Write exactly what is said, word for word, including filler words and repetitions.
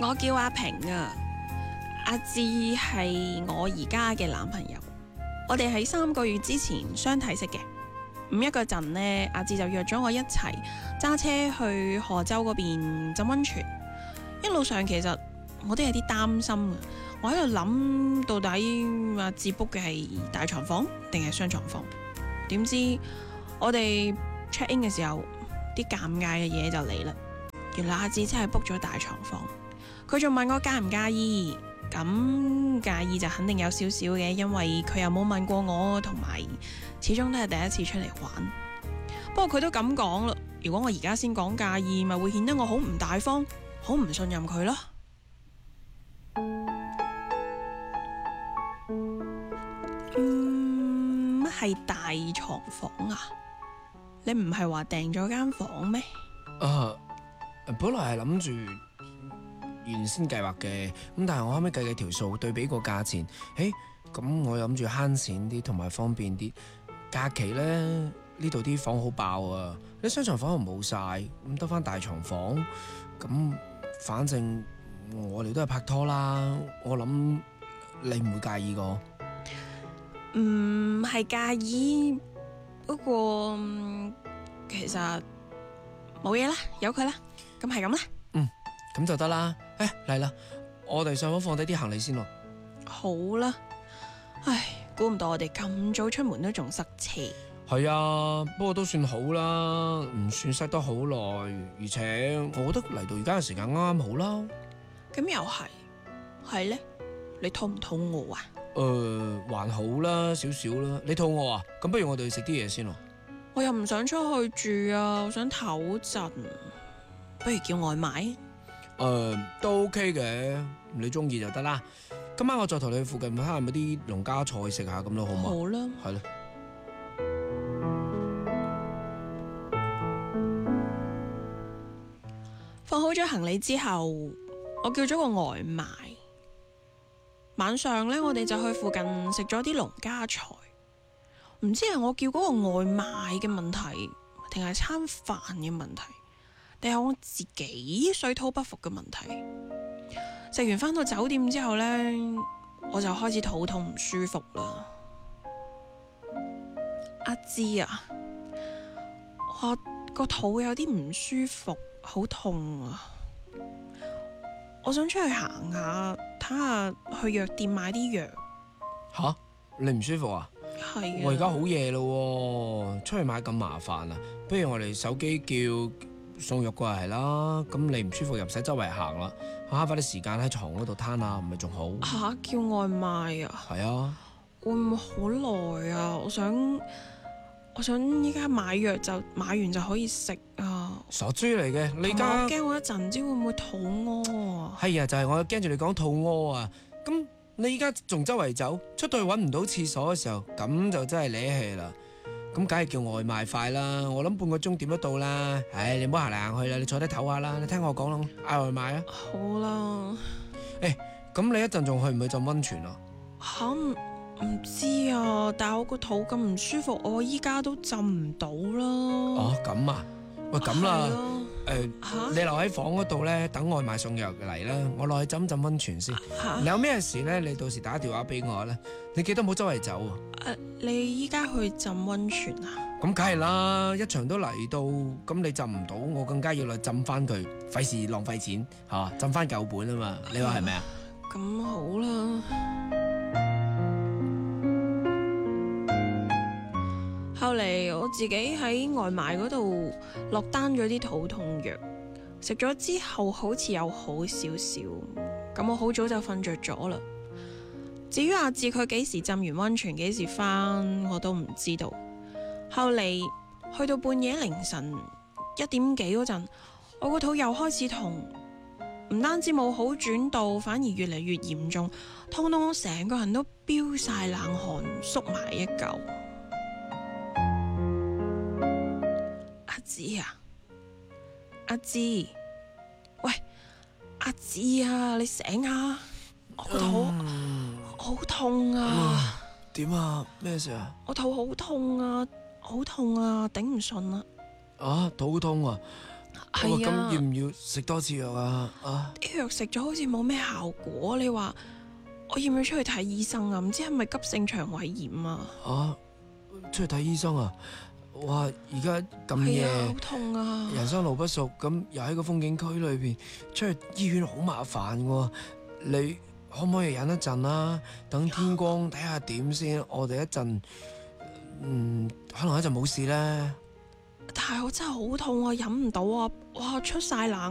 我叫阿平啊，阿志係我而家嘅男朋友，我哋喺三個月之前相睇識嘅。五一嗰陣呢，阿志就約咗我一齊揸車去河州嗰邊浸溫泉。一路上其實我都有啲擔心啊，我喺度諗到底阿志 book 嘅係大床房定係雙床房？點知我哋 check in 嘅時候，啲尷尬嘅嘢就嚟啦。原來阿志真係 book 咗大床房，佢仲問我介唔介意，咁介意就肯定有少少嘅，因為佢又冇問過我，同埋始終都係第一次出嚟玩。不過佢都咁講啦，如果我而家先講介意，咪會顯得我好唔大方，好唔信任佢咯。嗯，係大床房啊？你唔係話訂咗間房咩？ 啊，本來係諗住原先計劃嘅，咁但係我後尾計計條數，對比個價錢，誒，咁我諗住慳錢啲同埋方便啲。假期呢，呢度啲房好爆啊，啲雙床房又冇晒，咁得翻大床房，咁反正我哋都係拍拖啦，我諗你唔會介意個？ 唔係介意，不過其實冇嘢啦，由佢啦，咁係咁啦。 嗯，咁就得啦。誒，嚟啦，我哋上房放低啲行李先咯。 好啦，唉，估唔到我哋咁早出門都仲塞車。 係啊，不過都算好啦，唔算塞得好耐，而且我覺得嚟到而家嘅時間啱啱好啦。 咁又係，係呢？你肚唔肚餓啊？ 誒、呃，還好啦，少少啦。你肚餓啊？咁不如我哋去食啲嘢先咯。 我又唔想出去住啊，我想唞陣，不如叫外賣。 誒、呃，都 OK 嘅，你中意就得啦。今晚我再同你去附近睇下有冇啲農家菜食下咁咯，好唔好？ 好啦， 係咯。 放好咗行李之後，我叫咗個外賣。晚上呢，我哋就去附近食咗啲農家菜。唔知係我叫嗰個外賣嘅問題，定係餐飯嘅問題，定係我自己水土不服嘅問題？食完返到酒店之後呢，我就開始肚痛唔舒服啦。阿芝啊，我個肚有啲唔舒服，好痛啊！我想出去行下，睇下去藥店買啲藥。 吓？你唔舒服啊？ 係啊。 我而家好夜咯，出去買咁麻煩啊！不如我哋手機叫送藥過嚟啦。咁你唔舒服又唔使周圍行啦，慳翻啲時間喺床嗰度攤下，唔係仲好？ 吓？叫外賣啊？ 係啊。 會唔會好耐啊？我想我想依家買藥就買完就可以食啊！ 傻豬嚟嘅，你而家我驚我一陣唔知會唔會肚屙啊？ 係啊，就係、是、我驚住你講肚屙啊！咁你而家仲周圍走，出到去揾唔到廁所嘅時候，咁就真係瀨氣啦！咁梗係叫外賣快啦，我諗半個鐘點都到啦。唉，你唔好行嚟行去啦，你坐低唞下啦。你聽我講啦，嗌外賣啊！ 好啦。 誒，咁你一陣仲去唔去浸溫泉啊？ 吓？唔唔知啊，但係我個肚咁唔舒服，我依家都浸唔到啦。 哦，咁啊，喂，咁啦，誒、呃， 吓？ 你留喺房嗰度咧，等外賣送藥嚟啦，我落去浸浸溫泉先。 吓？ 你有咩事咧？你到時打電話俾我啦。你記得唔好周圍走啊！ 誒，你依家去浸溫泉啊？ 咁梗係啦，一場都嚟到，咁你浸唔到，我更加要嚟浸翻佢，費事浪費錢吓，浸翻舊本啊嘛。你話係咪啊？ 咁好啦。後嚟我自己喺外賣嗰度落單咗啲肚痛藥，食咗之後好似有好少少，咁我好早就瞓着咗啦。至於阿志佢幾時浸完溫泉幾時返，我都唔知道。後嚟去到半夜凌晨一點幾嗰陣，我個肚又開始痛，唔單止冇好轉到，反而越嚟越嚴重，痛到我成個人都飆晒冷汗，縮埋一嚿。阿芝啊，阿芝，喂，阿芝啊，你醒下，我個肚好痛啊！ 點啊？咩事啊？ 我肚好痛啊，好痛啊，頂唔順啊！ 啊，肚痛啊！ 係啊咁要，唔要食多次藥啊？啊， 啲藥食咗好似冇咩效果，你話我要唔要出去睇醫生啊？唔知係咪急性腸胃炎啊？ 啊，出去睇醫生啊！哇，而家咁夜， 係啊，好痛啊！ 人生路不熟，咁又喺個風景區裏邊，出去醫院好麻煩喎。你可唔可以忍一陣啊？等天光睇下點先，我哋一陣，嗯，可能一陣冇事咧。 但係我真係好痛啊，忍唔到啊！哇，出晒冷